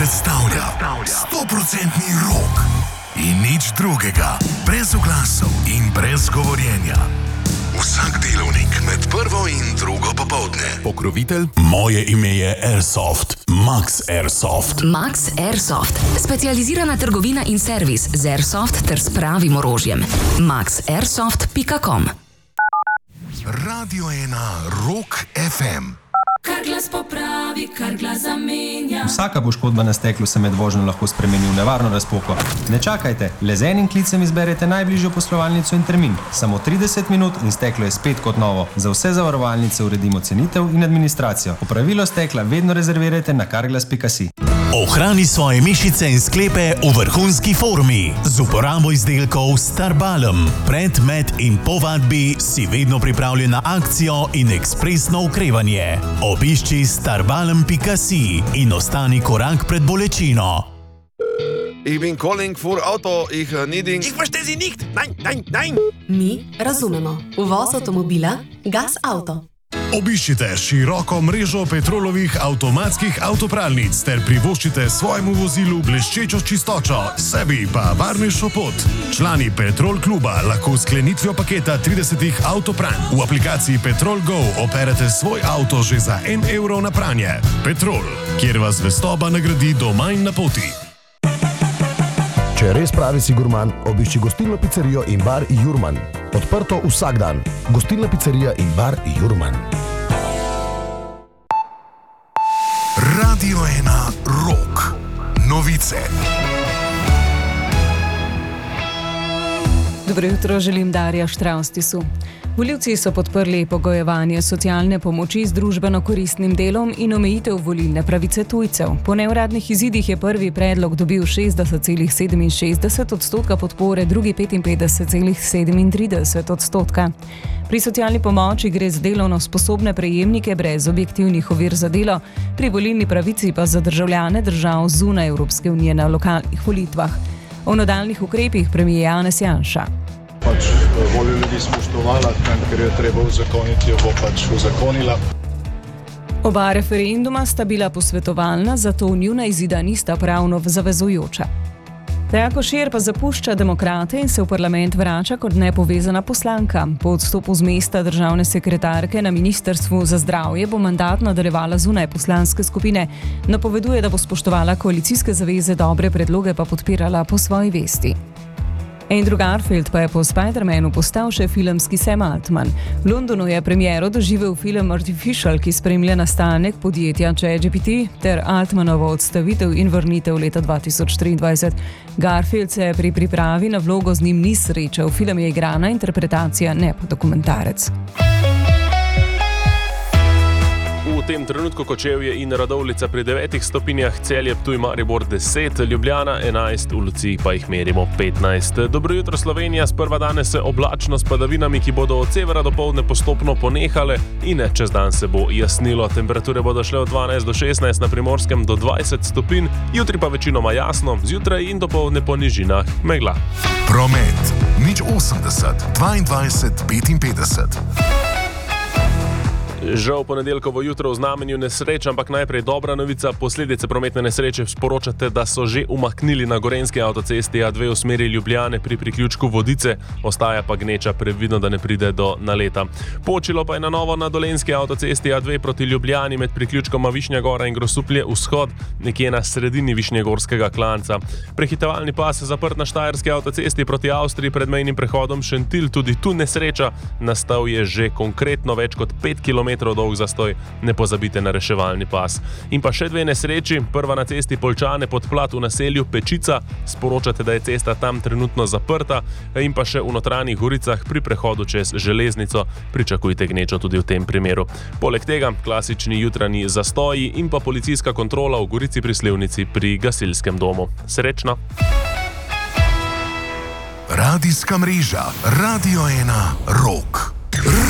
predstavlja 100% rock in nič drugega, brez oglasov in brez govorjenja. Vsak delovnik med prvo in drugo popoldne. Pokrovitelj? Moje ime je Airsoft. Max Airsoft. Max Airsoft. Specializirana trgovina in servis z Airsoft ter s pravim orožjem. maxairsoft.com. Radio 1 Rock FM. Kar glas popravi, kar glas zamenja. Vsaka poškodba na steklu se med vožnjo lahko spremeni v nevarno razpoko. Ne čakajte, le z enim klicem izberete najbližjo poslovalnico in termin. Samo 30 minut in steklo je spet kot novo. Za vse zavarovalnice uredimo cenitev in administracijo. Opravilo stekla vedno rezervirajte na carglass.si. Ohrani svoje mišice in sklepe v vrhunski formi z uporabo izdelkov Starbalm. Pred, med in po vadbi si vedno pripravljen na akcijo in ekspresno okrevanje. Obišči starbalm.si in ostani korak pred bolečino. Ich bin calling for Auto, ich needing... Ich verstehe Sie nicht! Nein! Mi razumemo. Uvoz avtomobila Gas Auto. Obiščite široko mrežo Petrolovih avtomatskih avtopralnic ter privoščite svojemu vozilu bleščečo čistočo, sebi pa varnejšo pot. Člani Petrol kluba lahko s sklenitvijo paketa 30 avtopranj v aplikaciji Petrol Go operete svoj avto že za 1 evro na pranje. Petrol, kjer vas zvestoba nagradi doma in na poti. Če res pravi si gurman, obišči gostilno pizzerijo in bar Jurman. Odprto vsak dan. Gostilna pizzerija in bar Jurman. Radio 1 Rock. Novice. Dobro jutro, želim Darja Štraustisu. Volivci so podprli pogojevanje socialne pomoči z družbeno koristnim delom in omejitev volilne pravice tujcev. Po neuradnih izidih je prvi predlog dobil 60,67% podpore, drugi 55,37%. Pri socialni pomoči gre za delovno sposobne prejemnike brez objektivnih ovir za delo, pri volilni pravici pa za državljane držav zunaj Evropske unije na lokalnih volitvah. O nadaljnjih ukrepih premier Janez Janša. Voljo ljudi spoštovala, ker jo je treba uzakoniti, jo bo uzakonila. Oba referenduma sta bila posvetovalna, zato njuna izida nista pravno zavezujoča. Teja Košir pa zapušča demokrate in se v parlament vrača kot nepovezana poslanka. Po odstopu z mesta državne sekretarke na Ministrstvu za zdravje bo mandat nadaljevala zunaj poslanske skupine. Napoveduje, da bo spoštovala koalicijske zaveze, dobre predloge pa podpirala po svoji vesti. Andrew Garfield pa je po Spider-Manu postal še filmski Sam Altman. V Londonu je premiero doživel film Artificial, ki spremlja nastanek podjetja ChatGPT ter Altmanovo odstavitev in vrnitev leta 2023. Garfield se pri pripravi na vlogo z njim ni srečal. Film je igrana interpretacija, ne pa dokumentarec. V tem trenutku Kočevje in Radovljica pri 9 stopinjah, Celje, Ptuj, Maribor 10, Ljubljana 11, v Luciji pa jih merimo 15. Dobro jutro Slovenija, sprva danes se oblačno s padavinami, ki bodo od severa do poldne postopno ponehale in čez dan se bo jasnilo. Temperature bodo šle od 12 do 16, na Primorskem do 20 stopinj, jutri pa večinoma jasno, zjutraj in dopoldne po nižinah megla. Promet 080 22 55. Žal ponedeljkovo jutro v znamenju nesreč, ampak najprej dobra novica. Posledice prometne nesreče sporočate, da so že umaknili na gorenjski avtocesti A2 v smeri Ljubljane pri priključku Vodice, ostaja pa gneča, previdno, da ne pride do naleta. Počilo pa je na novo na dolenjski avtocesti A2 proti Ljubljani med priključkoma Višnja Gora in Grosuplje vzhod, nekje na sredini Višnjegorskega klanca. Prehitevalni pas zaprt na štajerski avtocesti proti Avstriji pred mejnim prehodom Šentilj, tudi tu nesreča, nastal je že konkretno več kot 5 km dolg zastoj, ne pozabite na reševalni pas. In pa še dve nesreči, prva na cesti Poljčane Podplat v naselju Pečica, sporočate, da je cesta tam trenutno zaprta, in pa še v notranjih Goricah pri prehodu čez železnico, pričakujte gnečo tudi v tem primeru. Poleg tega klasični jutranji zastoji in pa policijska kontrola v Gorici pri Slivnici pri gasilskem domu. Srečno! Radijska mreža Radio 1 Rock.